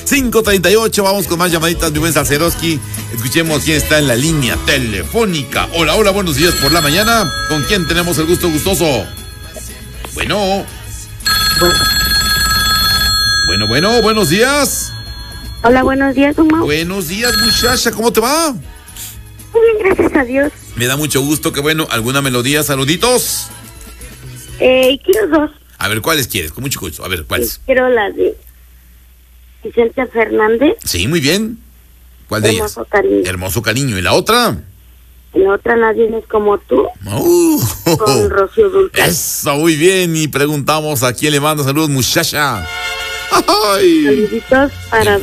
5:38, vamos con más llamaditas, mi buen Salceroski. Escuchemos quién está en la línea telefónica. Hola, hola, buenos días por la mañana. ¿Con quién tenemos el gusto gustoso? Bueno, buenos días. Hola, buenos días, Omar. Buenos días, muchacha, ¿cómo te va? Muy bien, gracias a Dios. Me da mucho gusto, que bueno. ¿Alguna melodía, saluditos? Quiero dos. A ver, ¿cuáles quieres? Con mucho gusto. A ver, ¿cuáles? Quiero la de Vicente Fernández. Sí, muy bien. ¿Cuál de ellas? Hermoso cariño. Hermoso cariño. ¿Y la otra? La otra, Nadie es como tú. Con Rocío Dúrcal. Eso, muy bien. Y preguntamos a quién le manda saludos, muchacha. Ay. Saluditos para